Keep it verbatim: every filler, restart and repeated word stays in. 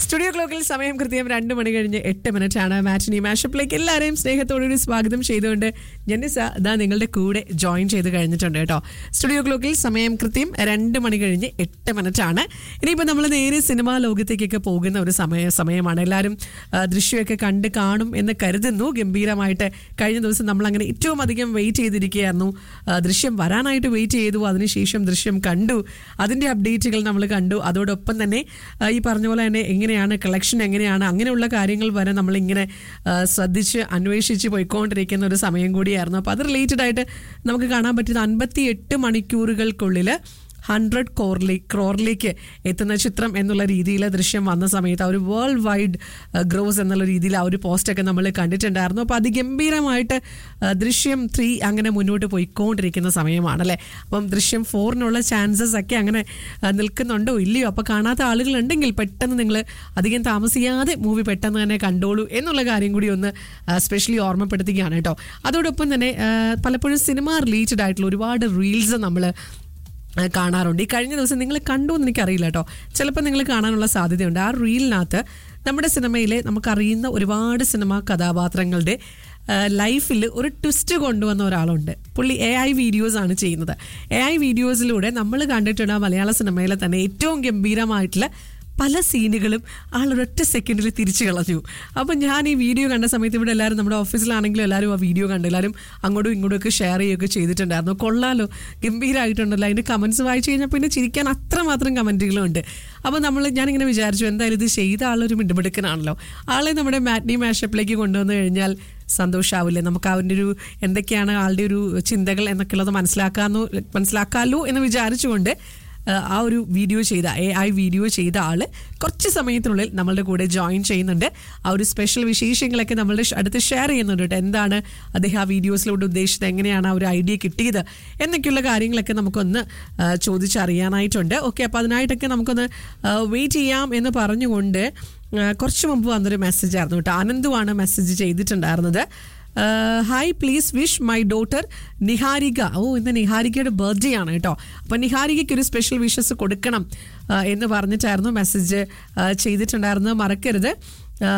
Studio ക്ലോക്കിൽ സമയം കൃത്യം രണ്ട് മണി കഴിഞ്ഞ് എട്ട് മിനിറ്റ് ആണ്. മാറ്റിനി മാഷപ്പിലേക്ക് എല്ലാവരെയും സ്നേഹത്തോടുകൂടി സ്വാഗതം ചെയ്തുകൊണ്ട് ജെന്നിസ ഇതാ നിങ്ങളുടെ കൂടെ ജോയിൻ ചെയ്ത് കഴിഞ്ഞിട്ടുണ്ട് കേട്ടോ. സ്റ്റുഡിയോ ക്ലോക്കിൽ സമയം കൃത്യം രണ്ട് മണി കഴിഞ്ഞ് എട്ട് മിനിറ്റ് ആണ്. ഇനിയിപ്പോൾ നമ്മൾ നേരെ സിനിമാ ലോകത്തേക്കൊക്കെ പോകുന്ന ഒരു സമയ സമയമാണ്. എല്ലാവരും ദൃശ്യമൊക്കെ കണ്ട് കാണും എന്ന് കരുതുന്നു. ഗംഭീരമായിട്ട് കഴിഞ്ഞ ദിവസം നമ്മൾ അങ്ങനെ ഏറ്റവും അധികം വെയിറ്റ് ചെയ്തിരിക്കുകയായിരുന്നു. ദൃശ്യം വരാനായിട്ട് വെയിറ്റ് ചെയ്തു, അതിനുശേഷം ദൃശ്യം കണ്ടു, അതിൻ്റെ അപ്ഡേറ്റുകൾ നമ്മൾ കണ്ടു. അതോടൊപ്പം തന്നെ ഈ പറഞ്ഞ പോലെ തന്നെ എങ്ങനെയാണ് കളക്ഷൻ, എങ്ങനെയാണ് അങ്ങനെയുള്ള കാര്യങ്ങൾ വരെ നമ്മളിങ്ങനെ ശ്രദ്ധിച്ച് അന്വേഷിച്ച് പോയിക്കൊണ്ടിരിക്കുന്ന ഒരു സമയം കൂടിയായിരുന്നു. അപ്പോൾ അത് റിലേറ്റഡ് ആയിട്ട് നമുക്ക് കാണാൻ പറ്റുന്ന അൻപത്തി എട്ട് മണിക്കൂറുകൾക്കുള്ളിൽ ഹൺഡ്രഡ് കോറിലേ ക്രോറിലേക്ക് എത്തുന്ന ചിത്രം എന്നുള്ള രീതിയിൽ ദൃശ്യം വന്ന സമയത്ത് ആ ഒരു വേൾഡ് വൈഡ് ഗ്രോസ് എന്നുള്ള രീതിയിൽ ആ ഒരു പോസ്റ്റൊക്കെ നമ്മൾ കണ്ടിട്ടുണ്ടായിരുന്നു. അപ്പോൾ അതിഗംഭീരമായിട്ട് ദൃശ്യം ത്രീ അങ്ങനെ മുന്നോട്ട് പോയിക്കൊണ്ടിരിക്കുന്ന സമയമാണല്ലേ. അപ്പം ദൃശ്യം ഫോറിനുള്ള ചാൻസസ് ഒക്കെ അങ്ങനെ നിൽക്കുന്നുണ്ടോ ഇല്ലയോ? അപ്പോൾ കാണാത്ത ആളുകളുണ്ടെങ്കിൽ പെട്ടെന്ന് നിങ്ങൾ അധികം താമസിയാതെ മൂവി പെട്ടെന്ന് തന്നെ കണ്ടോളൂ എന്നുള്ള കാര്യം കൂടി ഒന്ന് സ്പെഷ്യലി ഓർമ്മപ്പെടുത്തുകയാണ് കേട്ടോ. അതോടൊപ്പം തന്നെ പലപ്പോഴും സിനിമ റിലേറ്റഡ് ആയിട്ടുള്ള ഒരുപാട് റീൽസ് നമ്മൾ കാണാറുണ്ട്. ഈ കഴിഞ്ഞ ദിവസം നിങ്ങൾ കണ്ടു എന്ന് എനിക്കറിയില്ല കേട്ടോ, ചിലപ്പോൾ നിങ്ങൾ കാണാനുള്ള സാധ്യതയുണ്ട്. ആ റീലിനകത്ത് നമ്മുടെ സിനിമയിലെ നമുക്കറിയുന്ന ഒരുപാട് സിനിമാ കഥാപാത്രങ്ങളുടെ ലൈഫിൽ ഒരു ട്വിസ്റ്റ് കൊണ്ടുവന്ന ഒരാളുണ്ട്. പുള്ളി എ ഐ വീഡിയോസ് ആണ് ചെയ്യുന്നത്. എ ഐ വീഡിയോസിലൂടെ നമ്മൾ കണ്ടിട്ടുള്ള മലയാള സിനിമയിലെ തന്നെ ഏറ്റവും ഗംഭീരമായിട്ടുള്ള പല സീനുകളും ആളൊരൊറ്റ സെക്കൻഡിൽ തിരിച്ചു കളഞ്ഞു. അപ്പം ഞാൻ ഈ വീഡിയോ കണ്ട സമയത്ത് ഇവിടെ എല്ലാവരും നമ്മുടെ ഓഫീസിലാണെങ്കിലും എല്ലാവരും ആ വീഡിയോ കണ്ട് എല്ലാവരും അങ്ങോട്ടും ഇങ്ങോട്ടും ഒക്കെ ഷെയർ ചെയ്യുകയൊക്കെ ചെയ്തിട്ടുണ്ടായിരുന്നു. കൊള്ളാലോ, ഗംഭീരമായിട്ടുണ്ടല്ലോ. അതിൻ്റെ കമൻറ്റ്സ് വായിച്ചു കഴിഞ്ഞാൽ പിന്നെ ചിരിക്കാൻ അത്രമാത്രം കമൻറ്റുകളുണ്ട്. അപ്പോൾ നമ്മൾ ഞാനിങ്ങനെ വിചാരിച്ചു, എന്തായാലും ഇത് ചെയ്ത ആളൊരു മിണ്ടുമിടുക്കനാണല്ലോ, ആളെ നമ്മുടെ മാറ്റ്നി മാഷപ്പിലേക്ക് കൊണ്ടുവന്നു കഴിഞ്ഞാൽ സന്തോഷമാവില്ലേ? നമുക്ക് അവൻ്റെ ഒരു എന്തൊക്കെയാണ് ആളുടെ ഒരു ചിന്തകൾ എന്നൊക്കെയുള്ളത് മനസ്സിലാക്കാമെന്നോ മനസ്സിലാക്കാമല്ലോ എന്ന് വിചാരിച്ചുകൊണ്ട് ആ ഒരു വീഡിയോ ചെയ്ത എ ഐ വീഡിയോ ചെയ്ത ആൾ കുറച്ച് സമയത്തിനുള്ളിൽ നമ്മളുടെ കൂടെ ജോയിൻ ചെയ്യുന്നുണ്ട്. ആ ഒരു സ്പെഷ്യൽ വിശേഷങ്ങളൊക്കെ നമ്മളുടെ അടുത്ത് ഷെയർ ചെയ്യുന്നുണ്ട് കേട്ടോ. എന്താണ് അദ്ദേഹം ആ വീഡിയോസിലൂടെ ഉദ്ദേശിച്ചത്, എങ്ങനെയാണ് ആ ഒരു ഐഡിയ കിട്ടിയത് എന്നൊക്കെയുള്ള കാര്യങ്ങളൊക്കെ നമുക്കൊന്ന് ചോദിച്ചറിയാനായിട്ടുണ്ട്. ഓക്കെ, അപ്പോൾ അതിനായിട്ടൊക്കെ നമുക്കൊന്ന് വെയിറ്റ് ചെയ്യാം എന്ന് പറഞ്ഞുകൊണ്ട് കുറച്ച് മുമ്പ് വന്നൊരു മെസ്സേജ് ആയിരുന്നു കേട്ടോ. അനന്തുവാണ് മെസ്സേജ് ചെയ്തിട്ടുണ്ടായിരുന്നത്. Hi, please wish my daughter Niharika. ഓ, ഇന്ന് നിഹാരികയുടെ ബർത്ത്ഡേ ആണ് കേട്ടോ. അപ്പം നിഹാരികയ്ക്ക് ഒരു സ്പെഷ്യൽ വിഷസ് കൊടുക്കണം എന്ന് പറഞ്ഞിട്ടായിരുന്നു മെസ്സേജ് ചെയ്തിട്ടുണ്ടായിരുന്നത്. മറക്കരുത്.